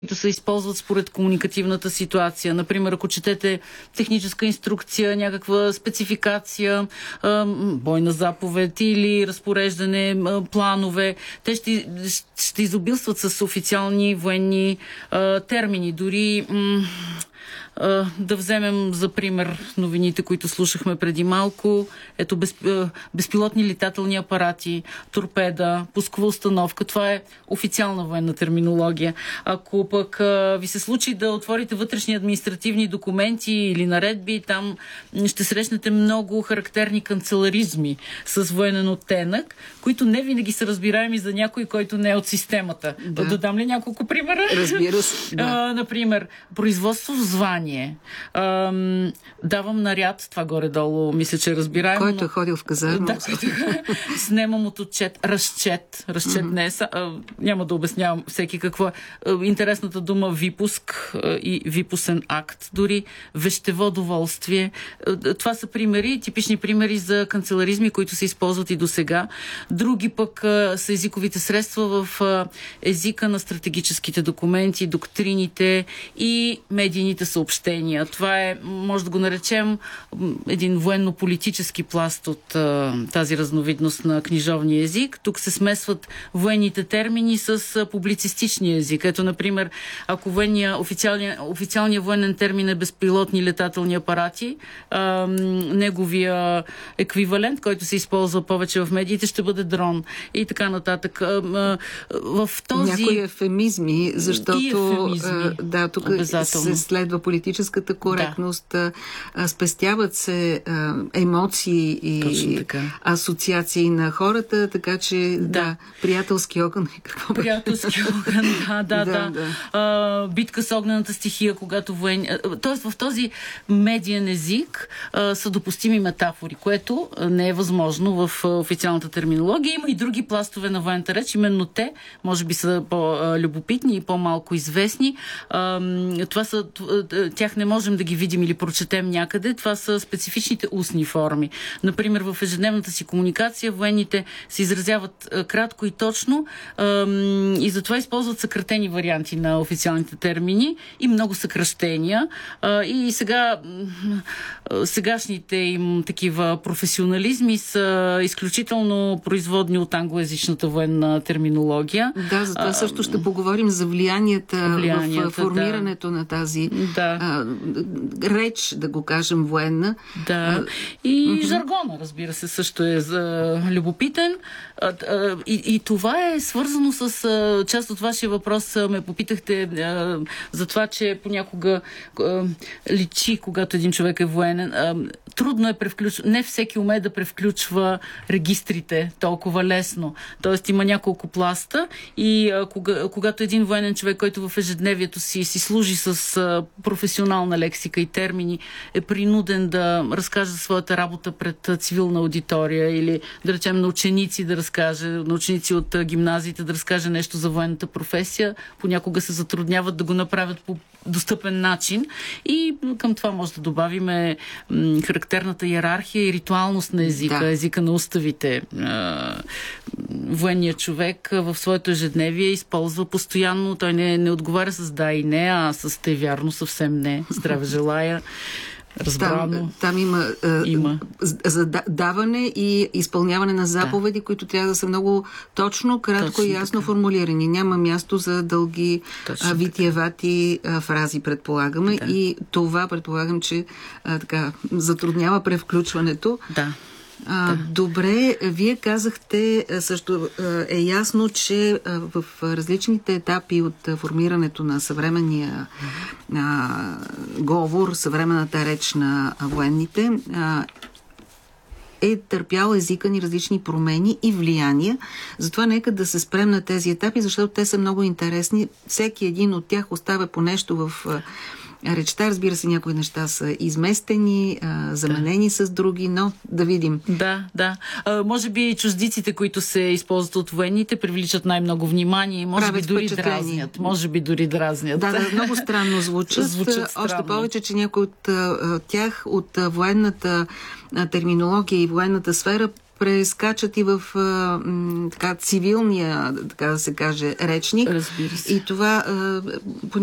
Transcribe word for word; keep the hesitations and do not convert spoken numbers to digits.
които се използват според комуникативната ситуация. Например, ако четете техническа инструкция, някаква спецификация, бойна заповед или разпореждане, планове, те ще, ще изобилстват с официални военни термини. Дори да вземем за пример новините, които слушахме преди малко. Ето без, безпилотни летателни апарати, торпеда, пускова установка. Това е официална военна терминология. Ако пък ви се случи да отворите вътрешни административни документи или наредби, там ще срещнете много характерни канцеларизми с военен оттенък, които не винаги са разбираеми за някой, който не е от системата. Да. Додам ли няколко примера? Разбира се. Да. А, например, производство в звание. Ам, давам наряд, това горе-долу, мисля, че разбираемо. Който е ходил в казарма. Да, който е. Снемам от отчет. Разчет. Разчет mm-hmm. не е. А, няма да обяснявам всеки какво е. Интересната дума випуск а, и випусен акт. Дори вещево доволствие. А, това са примери, типични примери за канцеларизми, които се използват и до сега. Други пък а, са езиковите средства в а, езика на стратегическите документи, доктрините и медийните съобщения. Това е, може да го наречем, един военно-политически пласт от а, тази разновидност на книжовния език. Тук се смесват военните термини с а, публицистичния език. Ето, например, ако военния, официалния, официалния военен термин е безпилотни летателни апарати, а, неговия еквивалент, който се използва повече в медиите, ще бъде дрон и така нататък. А, а, в този... Някои ефемизми, защото ефемизми. А, да, тук се следва политическата коректност, да. Спестяват се а, емоции и асоциации на хората, така че да, да приятелски огън. Какво приятелски огън, да, да, да. да. А, битка с огнената стихия, когато воен... Тоест в този медиен език а, са допустими метафори, което не е възможно в официалната терминология. Има и други пластове на военната реч, именно те, може би са по-любопитни и по-малко известни. А, това са тях не можем да ги видим или прочетем някъде. Това са специфичните устни форми. Например, в ежедневната си комуникация военните се изразяват а, кратко и точно а, и затова използват съкратени варианти на официалните термини и много съкръщения. А, и сега а, сегашните им такива професионализми са изключително производни от англоязичната военна терминология. Да, за това а, също ще поговорим за влиянията, влиянията в формирането да. на тази да. а, реч, да го кажем, военна. Да. И uh-huh. жаргона, разбира се, също е за любопитен. А, а, и, и това е свързано с а, част от вашия въпрос. А, ме попитахте а, за това, че понякога а, личи, когато един човек е военен. А, трудно е превключва. Не всеки умее да превключва регистрите толкова лесно. Тоест има няколко пласта и а, кога, когато един военен човек, който в ежедневието си, си служи с а, професионална лексика и термини, е принуден да разкаже за своята работа пред цивилна аудитория или, да речем, на ученици да разкаже, на ученици от гимназиите да разкаже нещо за военната професия, понякога се затрудняват да го направят по достъпен начин и към това може да добавим м- характерната иерархия и ритуалност на езика, да. езика на уставите. Военният човек в своето ежедневие използва постоянно, той не, не отговаря с да и не, а с те вярно съвсем не. Здраве желая. Разбрано. Там, там има, има. За даване и изпълняване на заповеди, да. които трябва да са много точно, кратко точно и ясно така. формулирани. Няма място за дълги а, витиевати а, фрази, предполагаме. Да. И това предполагам, че а, така, затруднява превключването. Да. А, да. Добре, вие казахте, също е ясно, че в различните етапи от формирането на съвременния а, говор, съвременната реч на военните, а, е търпял езика ни различни промени и влияния. Затова нека да се спрем на тези етапи, защото те са много интересни. Всеки един от тях оставя по нещо в речта. Разбира се, някои неща са изместени, а, заменени да. с други, но да видим. Да, да. А, може би чуждиците, които се използват от военните, привличат най-много внимание и може Правят би дори дразнят. Може би дори дразнят. Да, да, много странно звучат. звучат странно. Още повече, че някои от а, тях, от а, военната а, терминология и военната сфера прескачат и в а, м, така, цивилния, така да се каже, речник. Разбира се. И това а,